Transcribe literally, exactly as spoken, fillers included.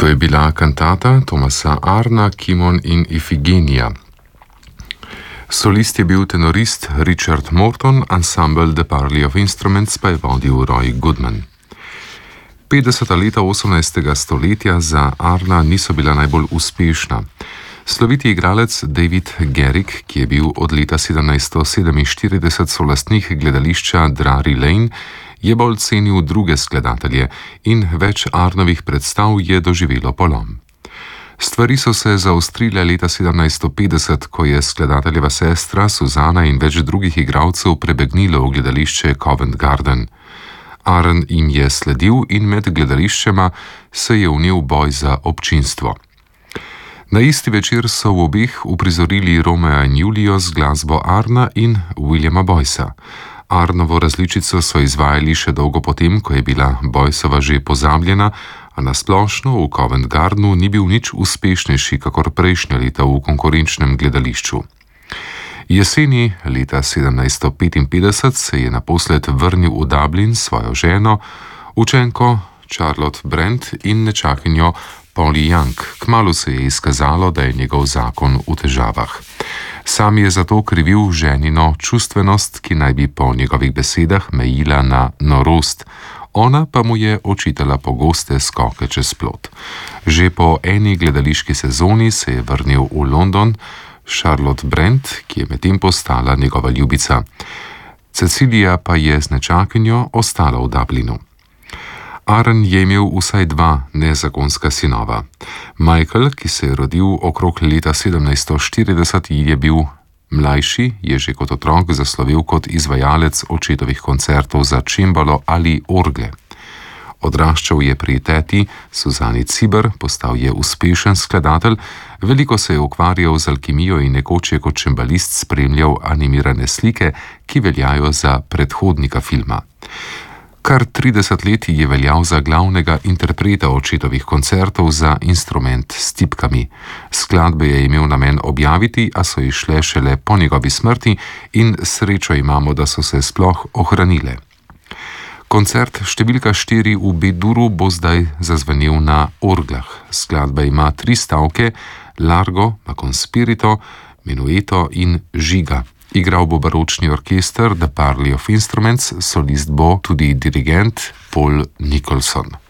To je bila kantata Thomasa Arna, Kimon in Ifigenija. Solist je bil tenorist Richard Morton, ansambel The Parley of Instruments pa je vodil Roy Goodman. petdeseta leta osemnajstega stoletja za Arna niso bila najbolj uspešna. Sloviti igralec David Garrick, ki je bil od leta sedemnajststo sedeminštirideset solastnik gledališča Drury Lane, je bolj cenil druge skladatelje in več Arnovih predstav je doživelo polom. Stvari so se zaostrile leta sedemnajststo petdeset, ko je skladateljeva sestra Suzana in več drugih igralcev prebegnilo v gledališče Covent Garden. Arn jim je sledil in med gledališčema se je vnel boj za občinstvo. Na isti večer so v obeh uprizorili Romea in Julijo z glasbo Arna in Williama Boycea. Arnovo različico so izvajali še dolgo potem, ko je bila Boyceova že pozabljena, a nasplošno v Covent Gardenu ni bil nič uspešnejši kakor prejšnja leta v konkurenčnem gledališču. Jeseni leta sedemnajststo petinpetdeset se je naposled vrnil v Dublin s svojo ženo, učenko Charlotte Brent in nečakinjo Polly Young. Kmalu se je izkazalo, da je njegov zakon v težavah. Sam je zato krivil ženino čustvenost, ki naj bi po njegovih besedah mejila na norost, ona pa mu je očitala pogoste skoke čez plot. Že po eni gledališki sezoni se je vrnil v London, Charlotte Brent, ki je medtem postala njegova ljubica. Cecilija pa je z nečakinjo ostala v Dublinu. Arn je imel vsaj dva nezakonska sinova. Michael, ki se je rodil okrog leta sedemnajststo štirideset, je bil mlajši, je že kot otrok zaslovel kot izvajalec očetovih koncertov za čembalo ali orgle. Odraščal je pri teti Suzani Ciber, postal je uspešen skladatelj, veliko se je ukvarjal z alkimijo in nekoč je kot čembalist spremljal animirane slike, ki veljajo za predhodnika filma. Kar trideset let je veljal za glavnega interpreta očetovih koncertov za instrument s tipkami. Skladbe je imel namen objaviti, a so izšle šele po njegovi smrti in srečo imamo, da so se sploh ohranile. Koncert številka štiri v B-duru bo zdaj zazvenel na orglah. Skladba ima tri stavke: Largo, Ma con spirito, Menueto in Žiga. Igral bo baročni orkester The Parley of Instruments, solist bo tudi dirigent Paul Nicholson.